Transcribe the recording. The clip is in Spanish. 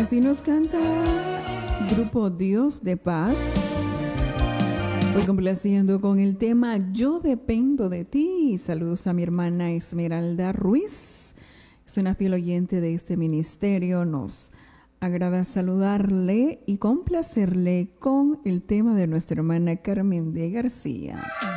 Así nos canta Grupo Dios de Paz. Voy complaciendo con el tema Yo dependo de ti. Saludos a mi hermana Esmeralda Ruiz. Es una fiel oyente de este ministerio. Nos agrada saludarle y complacerle con el tema de nuestra hermana Carmen de García.